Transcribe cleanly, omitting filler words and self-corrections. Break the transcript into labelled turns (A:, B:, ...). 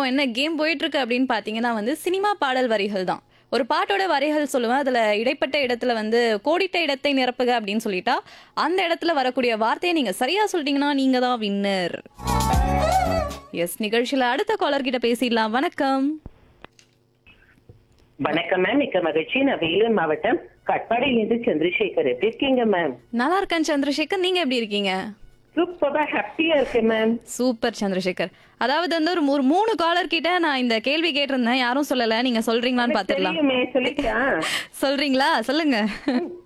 A: என்ன கேம் போயிட்டு இருக்கு அப்படின்னு பாத்தீங்கன்னா வந்து சினிமா பாடல் வரிகள் தான். ஒரு பாட்டோட வரிகள் சொல்லுவேன். அதுல இடைப்பட்ட இடத்துல வந்து கோடிட்ட இடத்தை நிரப்புக அப்படின்னு சொல்லிட்டா, அந்த இடத்துல வரக்கூடிய வார்த்தையை நீங்க சரியா சொல்லிட்டீங்கன்னா நீங்க தான் வின்னர். எஸ், நிகழ்ச்சியில அடுத்த காலர் கிட்ட பேசிடலாம். வணக்கம்.
B: வணக்கம் மேம், மிக்க மகிழ்ச்சி. நான் வேலூர் மாவட்டம் கட்பாடியிலிருந்து சந்திரசேகர். எப்படி இருக்கீங்க மேம்?
A: நல்லா இருக்கேன் சந்திரசேகர், நீங்க எப்படி இருக்கீங்க?
B: சூப்பரா ஹாப்பியா இருக்கேன் மேம்.
A: சூப்பர் சந்திரசேகர். அதாவது வந்து ஒரு 3 காலர் கிட்ட நான் இந்த கேள்வி கேட்டிருந்தேன், யாரும் சொல்லல. நீங்க சொல்றீங்களான்னு பாத்துக்கலாம்.
B: தெரியுமே, சொல்லிட்டா?
A: சொல்றீங்களா? சொல்லுங்க.